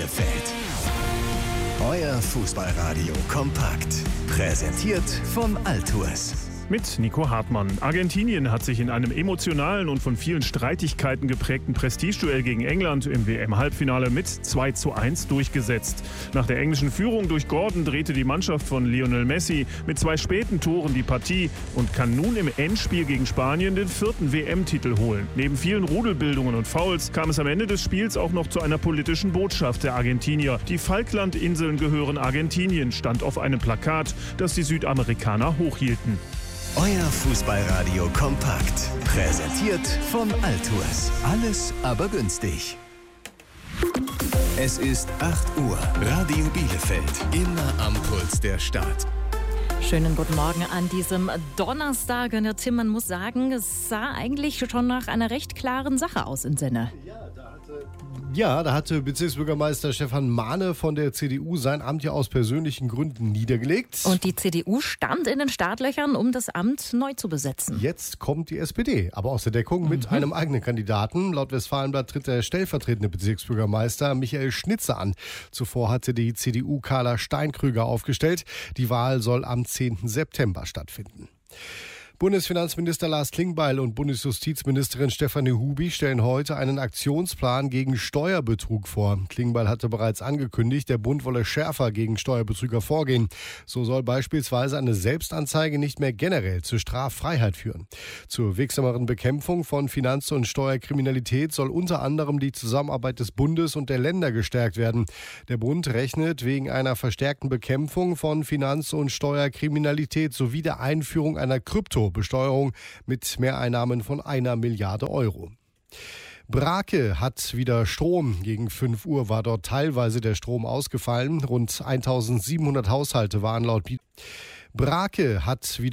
Bielefeld. Euer Fußballradio kompakt. Präsentiert vom Altours. Mit Nico Hartmann. Argentinien hat sich in einem emotionalen und von vielen Streitigkeiten geprägten Prestigeduell gegen England im WM-Halbfinale mit 2:1 durchgesetzt. Nach der englischen Führung durch Gordon drehte die Mannschaft von Lionel Messi mit 2 späten Toren die Partie und kann nun im Endspiel gegen Spanien den 4. WM-Titel holen. Neben vielen Rudelbildungen und Fouls kam es am Ende des Spiels auch noch zu einer politischen Botschaft der Argentinier. Die Falklandinseln gehören Argentinien, stand auf einem Plakat, das die Südamerikaner hochhielten. Euer Fußballradio kompakt. Präsentiert vom Altours. Alles aber günstig. Es ist 8 Uhr. Radio Bielefeld. Immer am Puls der Stadt. Schönen guten Morgen an diesem Donnerstag. Und Herr Tim, man muss sagen, es sah eigentlich schon nach einer recht klaren Sache aus im Sinne. Da hatte Bezirksbürgermeister Stefan Mahne von der CDU sein Amt ja aus persönlichen Gründen niedergelegt. Und die CDU stand in den Startlöchern, um das Amt neu zu besetzen. Jetzt kommt die SPD, aber aus der Deckung mit einem eigenen Kandidaten. Laut Westfalenblatt tritt der stellvertretende Bezirksbürgermeister Michael Schnitzer an. Zuvor hatte die CDU Carla Steinkrüger aufgestellt. Die Wahl soll am 10. September stattfinden. Bundesfinanzminister Lars Klingbeil und Bundesjustizministerin Stefanie Hubi stellen heute einen Aktionsplan gegen Steuerbetrug vor. Klingbeil hatte bereits angekündigt, der Bund wolle schärfer gegen Steuerbetrüger vorgehen. So soll beispielsweise eine Selbstanzeige nicht mehr generell zur Straffreiheit führen. Zur wirksameren Bekämpfung von Finanz- und Steuerkriminalität soll unter anderem die Zusammenarbeit des Bundes und der Länder gestärkt werden. Der Bund rechnet wegen einer verstärkten Bekämpfung von Finanz- und Steuerkriminalität sowie der Einführung einer Kryptobesteuerung mit Mehreinnahmen von 1 Milliarde Euro. Brake hat wieder Strom. Gegen 5 Uhr war dort teilweise der Strom ausgefallen. Rund 1700 Haushalte waren laut Brake hat wieder